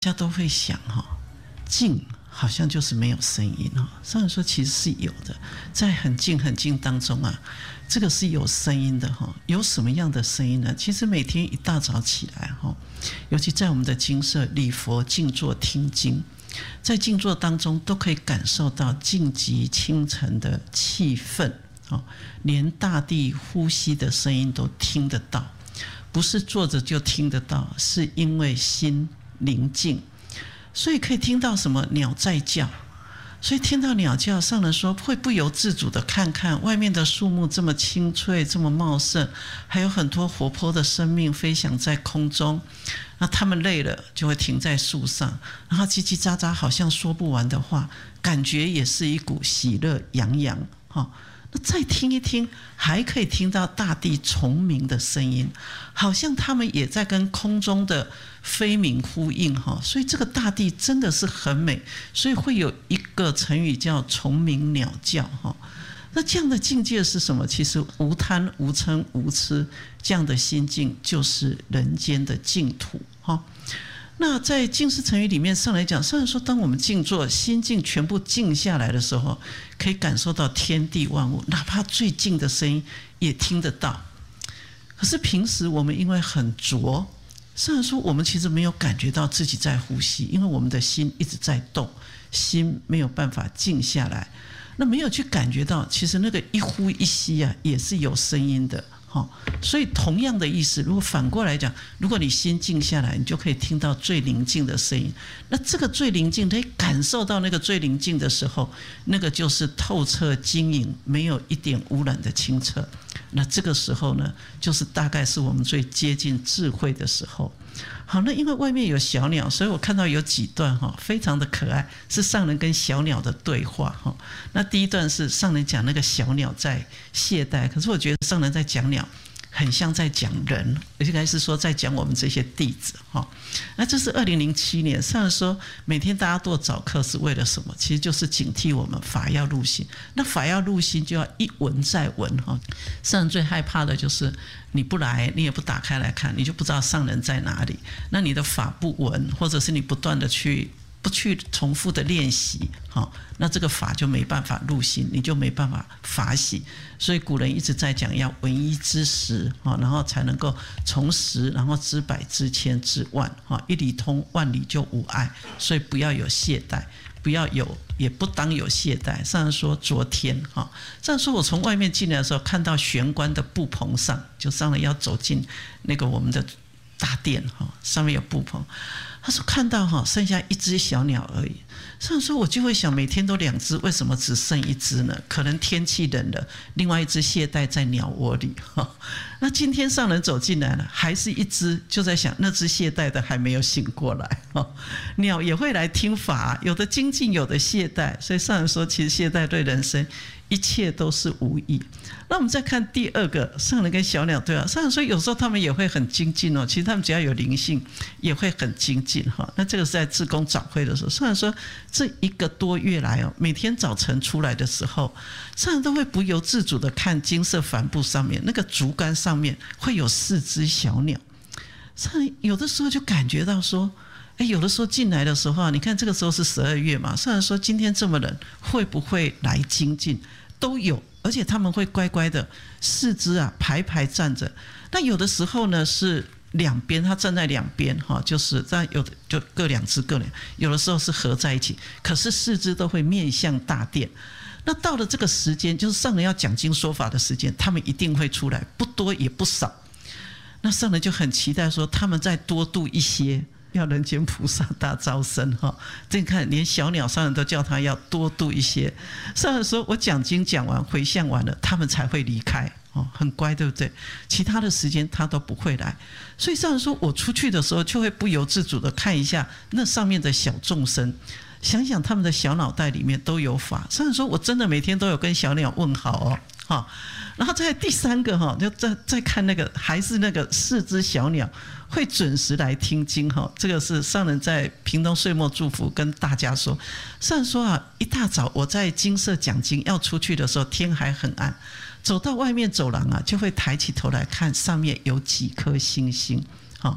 大家都会想静好像就是没有声音上人说其实是有的，在很静很静当中这个是有声音的有什么样的声音呢？其实每天一大早起来尤其在我们的精舍礼佛静坐听经，在静坐当中都可以感受到静极清晨的气氛连大地呼吸的声音都听得到，不是坐着就听得到，是因为心宁静，所以可以听到什么鸟在叫。所以听到鸟叫，上人说会不由自主的看看外面的树木这么青翠这么茂盛，还有很多活泼的生命飞翔在空中，那他们累了就会停在树上，然后叽叽喳喳好像说不完的话，感觉也是一股喜乐洋洋那再听一听，还可以听到大地虫鸣的声音，好像他们也在跟空中的飞鸣呼应所以这个大地真的是很美，所以会有一个成语叫虫鸣鸟叫那这样的境界是什么？其实无贪无嗔无痴，这样的心境就是人间的净土那在净思成语里面上来讲，上人说当我们静坐，心境全部静下来的时候，可以感受到天地万物，哪怕最近的声音也听得到。可是平时我们因为很浊，上人说我们其实没有感觉到自己在呼吸，因为我们的心一直在动，心没有办法静下来，那没有去感觉到其实那个一呼一吸也是有声音的所以同样的意思，如果反过来讲，如果你心静下来，你就可以听到最宁静的声音，那这个最宁静，你感受到那个最宁静的时候，那个就是透彻晶莹，没有一点污染的清澈，那这个时候呢，就是大概是我们最接近智慧的时候。好，那因为外面有小鸟，所以我看到有几段非常的可爱，是上人跟小鸟的对话那第一段是上人讲那个小鸟在懈怠，可是我觉得上人在讲鸟很像在讲人，应该是说在讲我们这些弟子那这是2007年，上人说每天大家都早课是为了什么？其实就是警惕我们法要入心，那法要入心就要一闻再闻上人最害怕的就是你不来，你也不打开来看，你就不知道上人在哪里，那你的法不闻，或者是你不断的不去重复的练习那这个法就没办法入心，你就没办法法喜。所以古人一直在讲要闻一知十然后才能够从十，然后知百知千知万一理通万理就无碍，所以不要有懈怠，不要有，也不当有懈怠。上人说昨天上人说我从外面进来的时候，看到玄关的布棚上，就上人要走进那个我们的大殿上面有布棚，他说看到剩下一只小鸟而已。上人说我就会想，每天都2只，为什么只剩1只呢？可能天气冷了，另外1只懈怠在鸟窝里那今天上人走进来了，还是1只，就在想那只懈怠的还没有醒过来鸟也会来听法，有的精进，有的懈怠，所以上人说其实懈怠对人生一切都是无益。那我们再看第二个，上人跟小鸟对话，上人说有时候他们也会很精进其实他们只要有灵性也会很精进那这个是在志工早会的时候，上人说这1个多月来每天早晨出来的时候，上人都会不由自主的看金色帆布上面那个竹竿上面会有4只小鸟，上人有的时候就感觉到说有的时候进来的时候你看这个时候是12月嘛，上人说今天这么冷，会不会来精进？都有，而且他们会乖乖的4只排排站着。那有的时候呢是两边，他站在两边就是在有的就各2只各2，有的时候是合在一起，可是4只都会面向大殿。那到了这个时间，就是上人要讲经说法的时间，他们一定会出来，不多也不少。那上人就很期待说他们再多度一些，要人间菩萨大招生这你看连小鸟上人都叫他要多度一些。上人说我讲经讲完回向完了，他们才会离开很乖对不对？其他的时间他都不会来。所以上人说我出去的时候就会不由自主的看一下那上面的小众生，想想他们的小脑袋里面都有法。上人说我真的每天都有跟小鸟问好然后在第3个就再看那个，还是那个4只小鸟会准时来听经这个是上人在屏东岁末祝福跟大家说。上人说一大早我在精舍讲经要出去的时候，天还很暗，走到外面走廊就会抬起头来看上面有几颗星星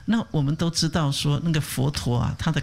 那我们都知道说，那个佛陀啊，他的